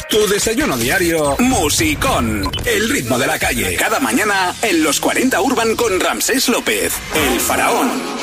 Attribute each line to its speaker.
Speaker 1: Tu desayuno diario, musicón. El ritmo de la calle. Cada mañana en los 40 Urban con Ramsés López, el faraón.